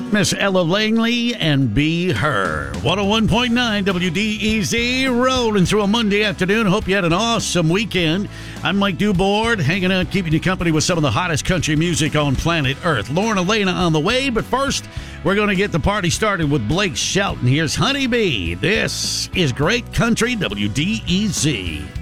Miss Ella Langley and Be Her. 101.9 WDEZ, rolling through a Monday afternoon. Hope you had an awesome weekend. I'm Mike Dubord, hanging out, keeping you company with some of the hottest country music on planet Earth. Lauren Elena on the way, but first, we're going to get the party started with Blake Shelton. Here's Honeybee. This is Great Country WDEZ.